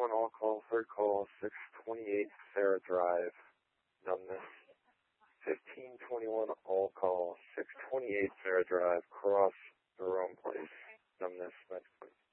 1521 all call, third call, 628 Sarah Drive, numbness. 1521 all call, 628 Sarah Drive, cross Jerome Place, numbness,